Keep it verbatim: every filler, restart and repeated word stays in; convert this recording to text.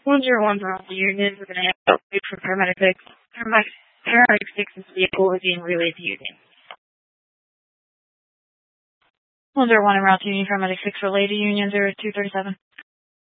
one zero one for the Union with an update for paramedic six. Paramedic, paramedic six's vehicle is being relayed to Union. one zero one en route to Union, paramedic six relayed to Union zero two three seven.